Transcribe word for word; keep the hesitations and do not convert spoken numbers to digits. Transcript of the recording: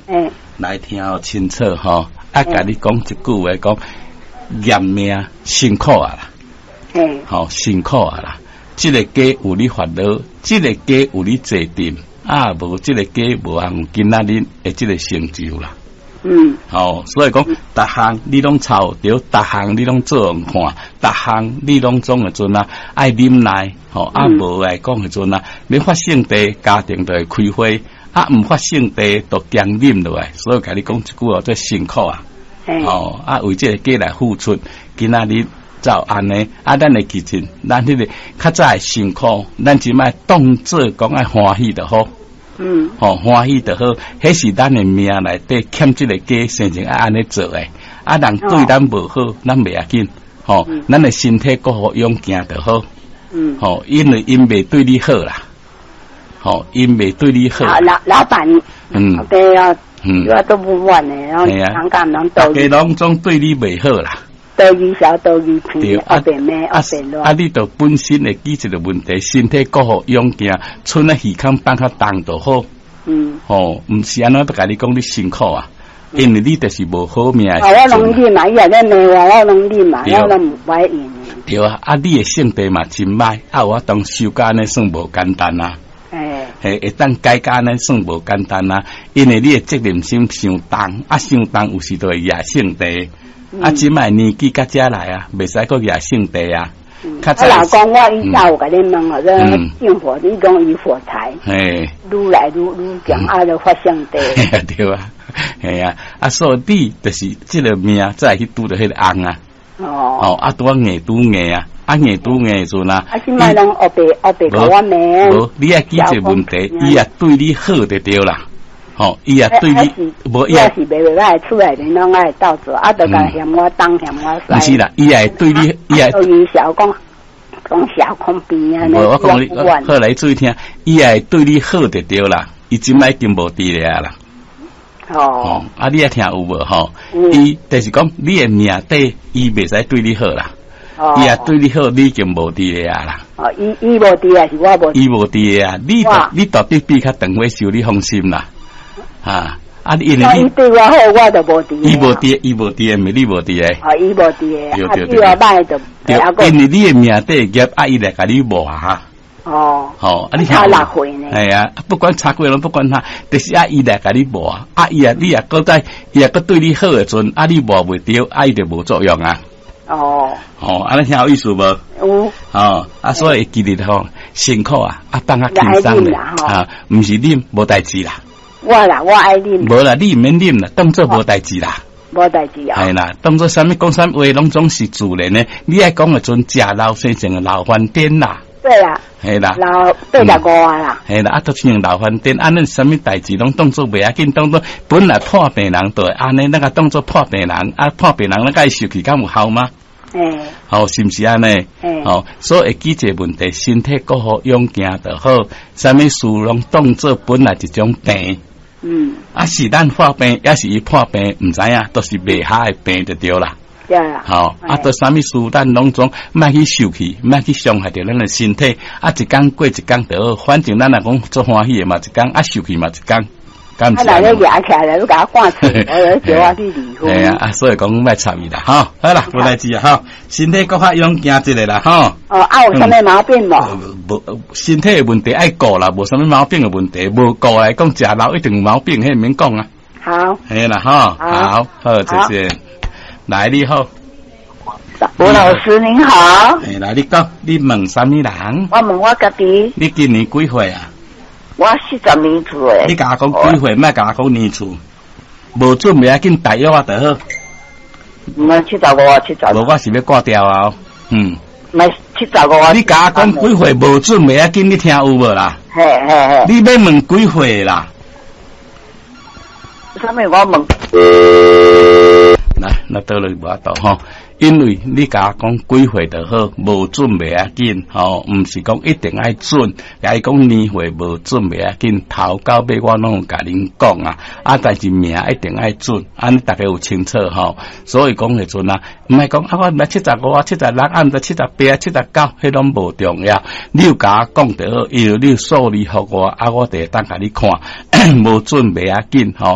嗯， 来听好清楚吼，啊，甲你讲一句话，讲验命辛苦啊啦， 嗯， 吼辛苦啊啦，这个家有你烦恼，这个家有你坐定，啊，无这个家无通今仔日的这个成就啦。 嗯， 哦，所以讲，逐项你拢抄着，逐项你拢做人看，逐项你拢总个阵啊，爱忍耐，吼、哦，啊无来讲个阵啊，要发性地家庭就会开花，啊毋发性地就强忍落来，所以甲你讲一句哦，最辛苦啊，哦，啊为这个家来付出，今仔日照安尼，啊咱会记住，咱迄个较早会辛苦，咱即摆当做讲爱欢喜就好。嗯，吼、哦、欢喜就好，迄是咱的命内底欠这个家，生前爱安尼做诶。啊，人对咱无好，咱袂要紧，吼、哦，嗯、咱的身体够好，勇健就好。嗯，吼、哦，因为因袂对你好啦，吼、哦，因袂对你好。 啊，老老板，嗯，对啊，嗯，我都不管诶，然后常讲人都，大家拢总对你袂好啦。 多一小多一偏，阿变咩阿变乱。 啊，你就本身会记一个问题，身体够好，勇健，剩啊耳孔放较重就好。嗯，哦，毋是安怎要甲你讲你辛苦啊，嗯、因为你就是无好命。啊， 我拢忍嘛，伊也咧骂我，我拢忍嘛，我拢唔怀疑。 对啊，啊，你的性地嘛真歹，啊，我当修家呢算无简单啊。诶，嘿，会当改家呢算无简单啊，因为你的责任心伤重，啊，伤重有时都会野性地。嗯、啊，即摆年纪甲遮来啊，袂使个野性地啊。 嗯、我老公我以前有甲你问哦，这进火你讲以火柴，嘿，愈来愈愈强，啊，就发性地。 对啊，系啊，啊，所以你就是即个命再去拄着迄个翁啊。哦。哦，啊，拄啊硬拄硬啊，啊硬拄硬时阵啊。 啊，即摆拢后白后白甲我骂。 无，你也记一个问题，伊也对你好就对啦。吼，伊也对你， 无伊也是袂袂歹，厝内面拢爱斗做，啊，就甲嫌我东嫌我西。 毋是啦，伊也对你，伊也对伊小讲讲小空边啊， 无我讲你，好来注意听，伊也对你好就对啦，伊即摆已经无伫咧啦。哦，啊，你也听有无吼？伊就是讲你的命底，伊袂使对你好啦。伊也对你好，你已经无伫咧啦。 哦，伊伊无伫啊，是我无。 伊无伫咧啊，你你到底比较长尾收，你放心啦。啊！啊！因为你对我好，我就无伫。 伊无伫，伊无伫，咪你无伫诶。 哦，伊无伫诶。 对对对。啊，歹就对。因为你诶命底业，啊，伊来甲你磨哈。 哦。 好，啊，你差六岁呢。 系啊，不管差几拢不管他，就是啊，伊来甲你磨啊，伊啊，你啊，搁在伊啊，搁对你好诶阵，啊，你磨袂着，啊，伊就无作用啊。哦。哦，安尼听有意思无？有。哦，啊，所以记得吼，辛苦啊，啊，当较轻松咧，啊，毋是啉无代志啦。 我啦，我爱啉。 无啦，你唔免啉啦，当做无代志啦。 无代志啊。 系啦，当做啥物讲啥话，拢总是自然诶。你爱讲诶阵，食老生前诶老饭店啦。 对啦。 系啦。 老八十五啊啦。 系啦，啊，都像老饭店，安尼啥物代志拢当做袂要紧，当做本来破病人对，安尼那个当做破病人，啊，破病人那个受气敢有效吗？诶。好，是毋是安尼？诶。好，所以会记一个问题，身体够好，勇健就好，啥物事拢当做本来一种病。嗯，啊是咱破病，也是伊破病，唔知影，都是未好诶病就对啦。对啦。好，啊，都啥物事咱拢总莫去受气，莫去伤害着咱诶身体。啊，一天过一天就好，反正咱若讲做欢喜诶嘛，一天啊受气嘛一天。 啊，来咧压起来，你甲我挂住，我就叫我去离婚。 系啊，啊，所以讲莫插伊啦，哈，好啦，无代志啊，哈，身体搁较勇健一个啦，哈。 哦，啊，有啥物毛病无？ 无，身体诶问题爱顾啦，无啥物毛病诶问题，无顾来讲食老一定有毛病，迄免讲啊。 好。 系啦，哈，好，好，谢谢。来，你好。 吴老师您好。 系啦，你讲，你问啥物人？ 我问我家己。 你今年几岁啊？ 我四十年厝诶。 你甲我讲几岁，莫甲我讲年厝，无准袂要紧，大约啊就好。 唔系七十五啊，七十。 无，我是要挂掉啊。嗯。 唔系七十五啊。 你甲我讲几岁，无准袂要紧，你听有无啦？ 嘿嘿嘿。 你要问几岁啦？ 啥物我问？ 来，那倒来无法度吼。因为你甲我讲几岁就好，无准袂要紧，吼，毋是讲一定爱准，也讲年岁无准袂要紧，头到尾我拢有甲恁讲啊，啊，但是命一定爱准，安尼大家有清楚吼，所以讲迄阵啊，毋系讲啊，我七十五啊，七十六啊，毋知七十八啊，七十九，迄拢无重要，你有甲我讲就好，因为你数字互我，啊，我就会当甲你看，无准袂要紧吼。